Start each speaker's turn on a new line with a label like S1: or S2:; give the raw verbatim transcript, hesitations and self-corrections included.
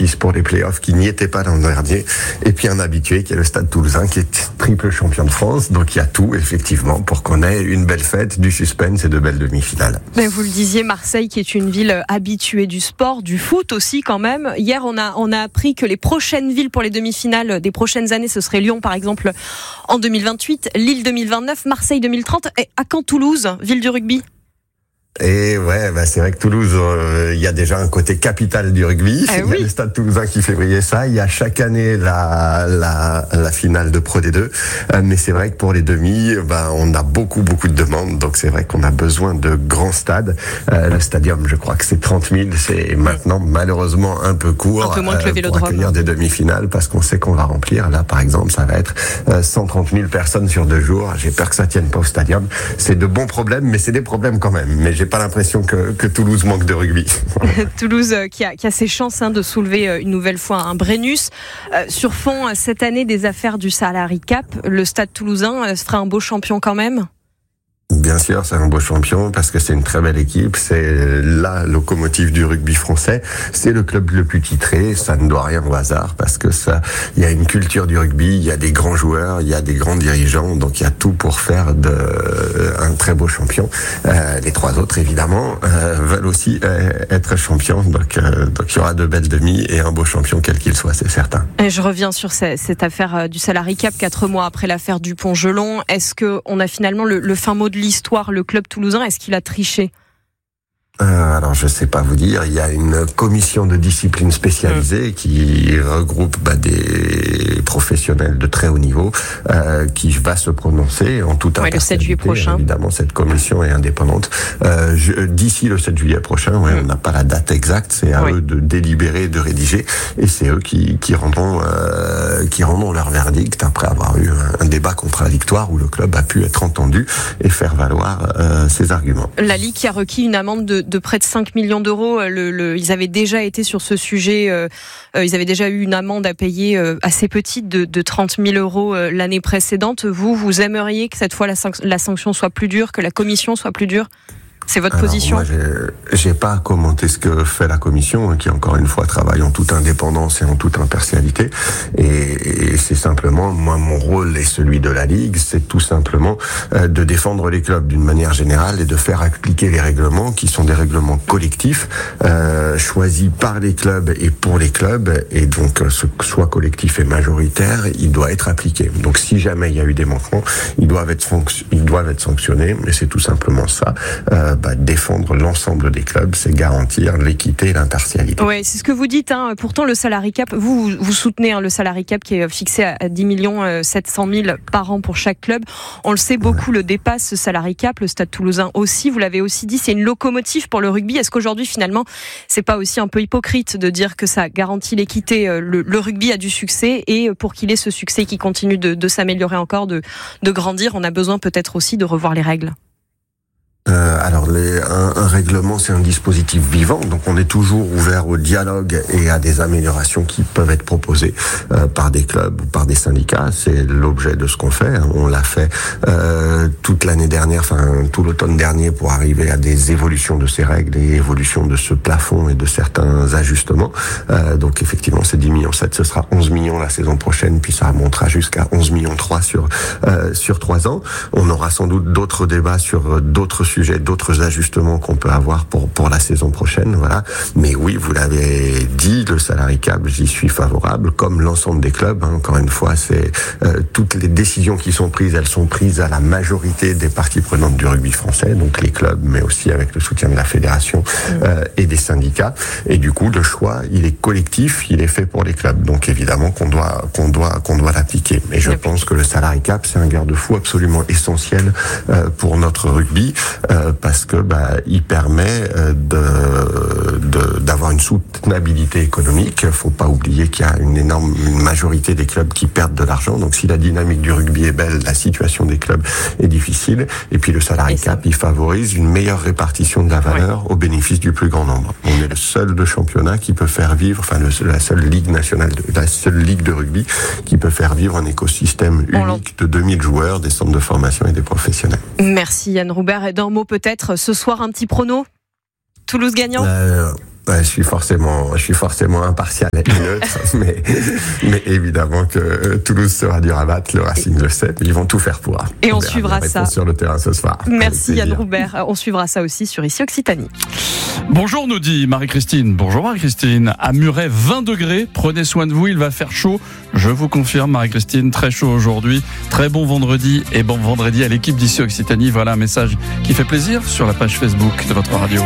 S1: justice pour les playoffs qui n'y était pas l'an dernier. Et puis un habitué qui est le Stade Toulousain qui est triple champion de France. Donc il y a tout effectivement pour qu'on ait une belle fête, du suspense et de belles demi-finales.
S2: Mais vous le disiez, Marseille qui est une ville habituée du sport, du foot aussi quand même. Hier on a, on a appris que les prochaines villes pour les demi-finales des prochaines années, ce serait Lyon par exemple en deux mille vingt-huit, Lille deux mille vingt-neuf, Marseille deux mille trente et à quand Toulouse, ville du rugby?
S1: Et ouais, bah c'est vrai que Toulouse, il euh, y a déjà un côté capital du rugby.
S2: Eh
S1: il
S2: oui.
S1: y a le Stade Toulousain qui fait briller ça. Il y a chaque année la la, la finale de Pro D deux. Euh, mais c'est vrai que pour les demi, bah on a beaucoup beaucoup de demandes. Donc c'est vrai qu'on a besoin de grands stades. Euh, le stadium, je crois que c'est trente mille. C'est maintenant malheureusement un peu court
S2: un peu moins que le
S1: euh,
S2: Vélodrome.
S1: pour accueillir des demi-finales parce qu'on sait qu'on va remplir. Là, par exemple, ça va être euh, cent trente mille personnes sur deux jours. J'ai peur que ça tienne pas au stadium. C'est de bons problèmes, mais c'est des problèmes quand même. Mais j'ai pas l'impression que, que Toulouse manque de rugby.
S2: Toulouse euh, qui, a, qui a ses chances hein, de soulever euh, une nouvelle fois un Brennus. Euh, sur fond, euh, cette année, des affaires du salary cap, le Stade Toulousain euh, sera un beau champion quand même?
S1: Bien sûr, c'est un beau champion parce que c'est une très belle équipe. C'est la locomotive du rugby français. C'est le club le plus titré. Ça ne doit rien au hasard parce que ça, il y a une culture du rugby, il y a des grands joueurs, il y a des grands dirigeants. Donc il y a tout pour faire de un très beau champion. Euh, les trois autres, évidemment, euh, veulent aussi euh, être champions. Donc, euh, donc il y aura de belles demi et un beau champion quel qu'il soit, c'est certain.
S2: Et je reviens sur cette, cette affaire du salary cap, quatre mois après l'affaire Dupont-Gelon. Est-ce que on a finalement le, le fin mot de l'histoire, le club toulousain, est-ce qu'il a triché?
S1: Euh, alors je sais pas vous dire, il y a une commission de discipline spécialisée mmh. qui regroupe bah, des professionnels de très haut niveau euh, qui va se prononcer en toute
S2: ouais,
S1: impartialité.
S2: Le sept juillet prochain.
S1: Évidemment, cette commission est indépendante. Euh, je, d'ici le sept juillet prochain, ouais, mmh. on n'a pas la date exacte, c'est à oui. eux de délibérer, de rédiger, et c'est eux qui, qui rendront euh, qui rendront leur verdict après avoir eu un, un débat contradictoire où le club a pu être entendu et faire valoir euh, ses arguments.
S2: La Ligue qui a requis une amende de de près de cinq millions d'euros. Le, le, ils avaient déjà été sur ce sujet, euh, euh, ils avaient déjà eu une amende à payer euh, assez petite de, de trente mille euros euh, l'année précédente. Vous, vous aimeriez que cette fois la, la sanction soit plus dure, que la commission soit plus dure? C'est votre
S1: Alors,
S2: position?
S1: Moi, j'ai, j'ai pas commenté ce que fait la commission, qui encore une fois travaille en toute indépendance et en toute impartialité. Et, et c'est simplement, moi, mon rôle et celui de la Ligue, c'est tout simplement euh, de défendre les clubs d'une manière générale et de faire appliquer les règlements qui sont des règlements collectifs, euh, choisis par les clubs et pour les clubs. Et donc, ce soit collectif et majoritaire, il doit être appliqué. Donc, si jamais il y a eu des manquements, ils doivent être, fonc- ils doivent être sanctionnés. Mais c'est tout simplement ça. Euh, Bah, défendre l'ensemble des clubs, c'est garantir l'équité et l'impartialité.
S2: Oui, c'est ce que vous dites. Hein. Pourtant, le salary cap, vous, vous, vous soutenez hein, le salary cap qui est fixé à dix millions sept cent mille par an pour chaque club. On le sait, beaucoup ouais. le dépasse, ce salary cap. Le Stade Toulousain aussi, vous l'avez aussi dit, c'est une locomotive pour le rugby. Est-ce qu'aujourd'hui, finalement, c'est pas aussi un peu hypocrite de dire que ça garantit l'équité? Le, le rugby a du succès et pour qu'il ait ce succès qui continue de, de s'améliorer encore, de, de grandir, on a besoin peut-être aussi de revoir les règles.
S1: Euh, alors, les, un, un règlement, c'est un dispositif vivant, donc on est toujours ouvert au dialogue et à des améliorations qui peuvent être proposées euh, par des clubs ou par des syndicats. C'est l'objet de ce qu'on fait. On l'a fait euh, toute l'année dernière, enfin tout l'automne dernier, pour arriver à des évolutions de ces règles et évolutions de ce plafond et de certains ajustements. Euh, donc effectivement, c'est dix millions sept, ce sera onze millions la saison prochaine, puis ça remontera jusqu'à onze millions trois sur euh, sur trois ans. On aura sans doute d'autres débats sur d'autres sujets, d'autres ajustements qu'on peut avoir pour pour la saison prochaine, voilà. Mais oui, vous l'avez dit, le salary cap, j'y suis favorable, comme l'ensemble des clubs. Hein. Encore une fois, c'est euh, toutes les décisions qui sont prises, elles sont prises à la majorité des parties prenantes du rugby français, donc les clubs, mais aussi avec le soutien de la fédération euh, et des syndicats. Et du coup, le choix, il est collectif, il est fait pour les clubs. Donc évidemment qu'on doit qu'on doit qu'on doit l'appliquer. Mais je pense que le salary cap, c'est un garde-fou absolument essentiel euh, pour notre rugby. Euh, parce que bah, il permet euh, de, de d'avoir une soutenabilité économique. Il faut pas oublier qu'il y a une énorme une majorité des clubs qui perdent de l'argent. Donc si la dynamique du rugby est belle, la situation des clubs est difficile. Et puis le salary cap, il favorise une meilleure répartition de la valeur oui. au bénéfice du plus grand nombre. On est le seul de championnat qui peut faire vivre, enfin le, la seule ligue nationale, de, la seule ligue de rugby qui peut faire vivre un écosystème unique de deux mille joueurs, des centres de formation et des professionnels.
S2: Merci Yann Roubert. Et d'un mot peut-être ce soir un petit prono? Toulouse gagnant?
S1: euh, Ouais, je suis forcément, je suis forcément impartial et neutre, mais, mais évidemment que Toulouse sera dur à battre, le Racing le sait, mais ils vont tout faire pour.
S2: Et on, on suivra ça
S1: sur le terrain ce soir.
S2: Merci Yann Roubert. On suivra ça aussi sur Ici Occitanie.
S3: Bonjour nous dit Marie-Christine. Bonjour Marie-Christine. À Muret, vingt degrés. Prenez soin de vous, il va faire chaud. Je vous confirme Marie-Christine, très chaud aujourd'hui. Très bon vendredi et bon vendredi à l'équipe d'Ici Occitanie. Voilà un message qui fait plaisir sur la page Facebook de votre radio.